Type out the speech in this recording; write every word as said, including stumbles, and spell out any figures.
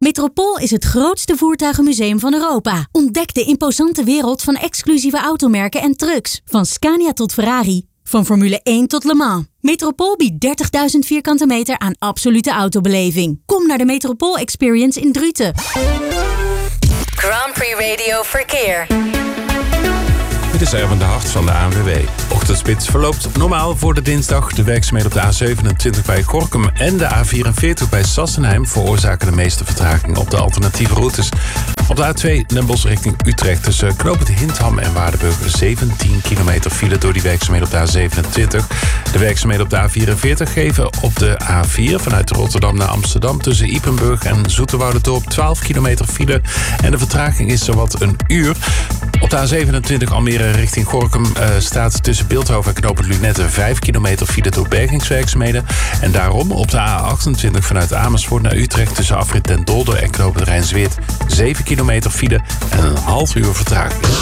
Metropool is het grootste voertuigenmuseum van Europa. Ontdek de imposante wereld van exclusieve automerken en trucks. Van Scania tot Ferrari. Van Formule één tot Le Mans. Metropool biedt dertigduizend vierkante meter aan absolute autobeleving. Kom naar de Metropool Experience in Druten. Grand Prix Radio Verkeer. Dit is Erwin de Hart van de A N W B. Ochtendspits verloopt normaal voor de dinsdag. De werkzaamheden op de A zevenentwintig bij Gorinchem en de A vierenveertig bij Sassenheim veroorzaken de meeste vertraging op de alternatieve routes. Op de A twee Den Bosch richting Utrecht tussen knooppunt Hintham en Waardenburg zeventien kilometer file door die werkzaamheden op de A zevenentwintig. De werkzaamheden op de A vierenveertig geven op de A vier vanuit Rotterdam naar Amsterdam tussen Ypenburg en Zoeterwouderdorp twaalf kilometer file. En de vertraging is zowat een uur. Op de A zevenentwintig Almere richting Gorinchem uh, staat tussen Bilthoven en knooppunt Lunette vijf kilometer file door bergingswerkzaamheden. En daarom op de A achtentwintig vanuit Amersfoort naar Utrecht tussen afrit Den Dolder en knooppunt Rijnsweert zeven kilometer file en een half uur vertraging.